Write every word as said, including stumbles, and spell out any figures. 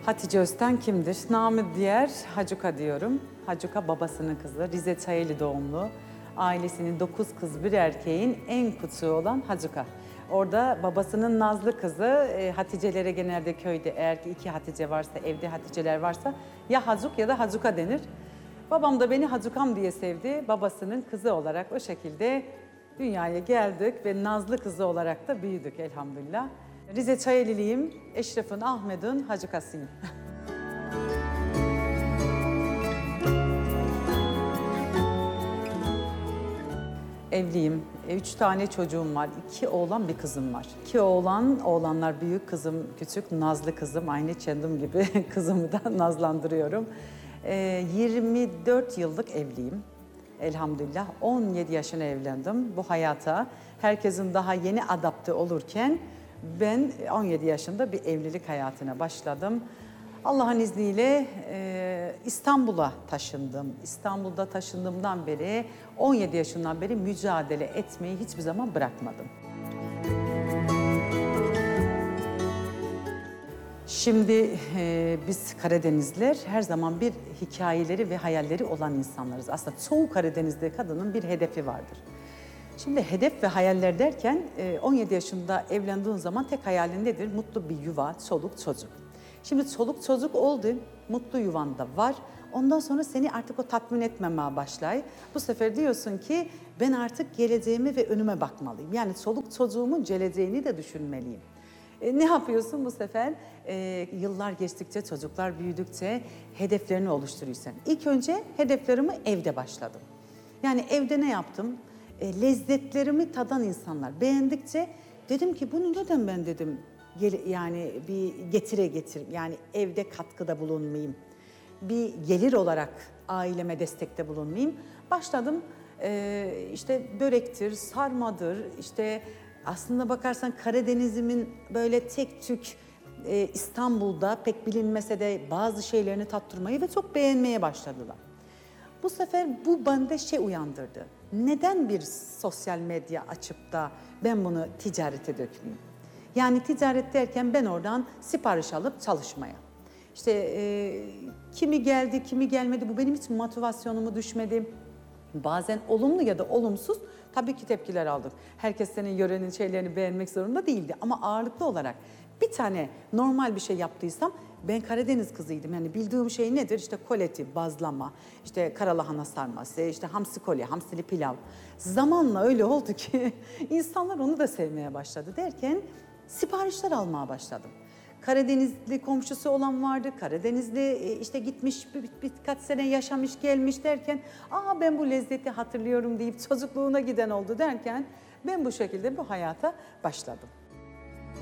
Hatice Özten kimdir? Namı diğer Hacuka diyorum. Hacuka babasının kızı, Rize Çayeli doğumlu. Ailesinin dokuz kız bir erkeğin en küçüğü olan Hacuka. Orada babasının nazlı kızı, e, Haticelere genelde köyde eğer ki iki Hatice varsa, evde Haticeler varsa ya Hacuk ya da Hacuka denir. Babam da beni Hacukam diye sevdi. Babasının kızı olarak o şekilde dünyaya geldik ve nazlı kızı olarak da büyüdük elhamdülillah. Rize Çayeliliyim, Eşref'in, Ahmet'in Hacukasıyım. Evliyim. Üç tane çocuğum var. İki oğlan, bir kızım var. İki oğlan, oğlanlar büyük, kızım küçük, nazlı kızım. Aynı kendim gibi kızımı da nazlandırıyorum. yirmi dört yıllık evliyim. Elhamdülillah on yedi yaşına evlendim. Bu hayata herkesin daha yeni adapte olurken ben on yedi yaşında bir evlilik hayatına başladım. Allah'ın izniyle e, İstanbul'a taşındım. İstanbul'da taşındığımdan beri on yedi yaşından beri mücadele etmeyi hiçbir zaman bırakmadım. Şimdi e, biz Karadenizliler her zaman bir hikayeleri ve hayalleri olan insanlarız. Aslında çoğu Karadenizli kadının bir hedefi vardır. Şimdi hedef ve hayaller derken on yedi yaşında evlendiğin zaman tek hayalin nedir? Mutlu bir yuva, çoluk çocuk. Şimdi çoluk çocuk oldu, mutlu yuvan da var. Ondan sonra seni artık o tatmin etmemeye başlay. Bu sefer diyorsun ki ben artık geleceğime ve önüme bakmalıyım. Yani çoluk çocuğumun geleceğini de düşünmeliyim. E, ne yapıyorsun bu sefer? E, yıllar geçtikçe, çocuklar büyüdükçe hedeflerini oluşturuyorsun. İlk önce hedeflerimi evde başladım. Yani evde ne yaptım? E, lezzetlerimi tadan insanlar beğendikçe dedim ki bunu neden ben dedim yani bir getire getir yani evde katkıda bulunmayayım. Bir gelir olarak aileme destekte bulunmayayım. Başladım e, işte börektir, sarmadır, işte aslında bakarsan Karadeniz'imin böyle tek tük e, İstanbul'da pek bilinmese de bazı şeylerini tattırmayı ve çok beğenmeye başladılar. Bu sefer bu bende şey uyandırdı. Neden bir sosyal medya açıp da ben bunu ticarete dökmeyeyim? Yani ticaret derken ben oradan sipariş alıp çalışmaya. İşte e, kimi geldi, kimi gelmedi bu benim hiç motivasyonumu düşmedi. Bazen olumlu ya da olumsuz tabii ki tepkiler aldık. Herkes senin yörenin şeylerini beğenmek zorunda değildi. Ama ağırlıklı olarak bir tane normal bir şey yaptıysam ben Karadeniz kızıydım. Yani bildiğim şey nedir? İşte koleti, bazlama, işte karalahana sarması, işte hamsi kolye, hamsili pilav. Zamanla öyle oldu ki insanlar onu da sevmeye başladı derken siparişler almaya başladım. Karadenizli komşusu olan vardı, Karadenizli işte gitmiş bir, birkaç sene yaşamış gelmiş derken aa ben bu lezzeti hatırlıyorum deyip çocukluğuna giden oldu derken ben bu şekilde bu hayata başladım.